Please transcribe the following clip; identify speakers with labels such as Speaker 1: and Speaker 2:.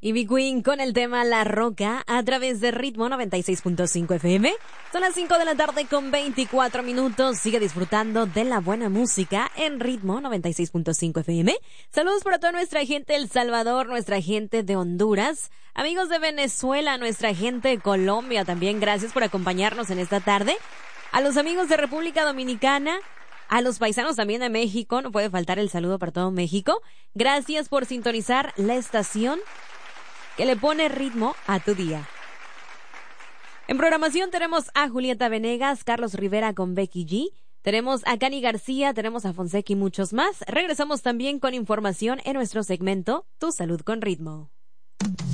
Speaker 1: Ivy Queen con el tema La Roca a través de Ritmo 96.5 FM. Son las 5 de la tarde con 24 minutos. Sigue disfrutando de la buena música en Ritmo 96.5 FM. Saludos para toda nuestra gente de El Salvador, nuestra gente de Honduras, amigos de Venezuela, nuestra gente de Colombia también. Gracias por acompañarnos en esta tarde. A los amigos de República Dominicana, a los paisanos también de México, no puede faltar el saludo para todo México. Gracias por sintonizar la estación que le pone ritmo a tu día. En programación tenemos a Julieta Venegas, Carlos Rivera con Becky G, tenemos a Cani García, tenemos a Fonseca y muchos más. Regresamos también con información en nuestro segmento Tu Salud con Ritmo.